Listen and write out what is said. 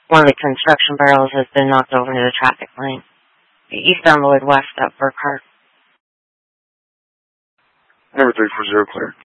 One of the construction barrels has been knocked over into the traffic lane. Eastbound Lloyd West at Burkhart. Number 340 clear.